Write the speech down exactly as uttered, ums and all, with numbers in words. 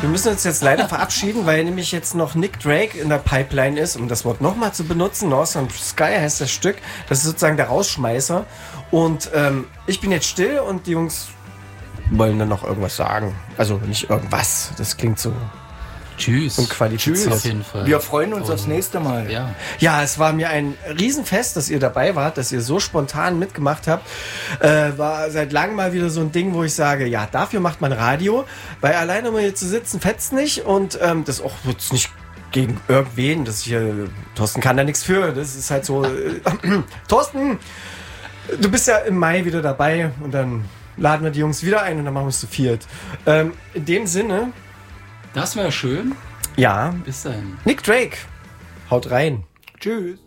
Wir müssen uns jetzt leider verabschieden, weil nämlich jetzt noch Nick Drake in der Pipeline ist, um das Wort nochmal zu benutzen. Northern Sky heißt das Stück. Das ist sozusagen der Rausschmeißer. Und ähm, ich bin jetzt still und die Jungs wollen dann noch irgendwas sagen. Also nicht irgendwas. Das klingt so Tschüss. unqualifiziert. Auf jeden Fall. Wir freuen uns Und, aufs nächste Mal. Ja. Ja, es war mir ein Riesenfest, dass ihr dabei wart, dass ihr so spontan mitgemacht habt. Äh, war seit langem mal wieder so ein Ding, wo ich sage, ja, dafür macht man Radio, weil alleine um hier zu sitzen, fetzt nicht und ähm, das auch jetzt nicht gegen irgendwen, das hier, Thorsten kann da nichts für, das ist halt so, äh, Thorsten, du bist ja im Mai wieder dabei und dann laden wir die Jungs wieder ein und dann machen wir es zu viert. Ähm, in dem Sinne, Das wäre schön. ja, Bis dahin. Nick Drake, haut rein. Tschüss.